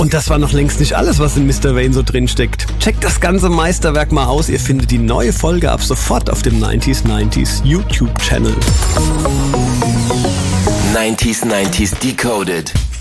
Und das war noch längst nicht alles, was in Mr. Vane so drin steckt. Checkt das ganze Meisterwerk mal aus. Ihr findet die neue Folge ab sofort auf dem 90s YouTube-Channel. 90s Decoded.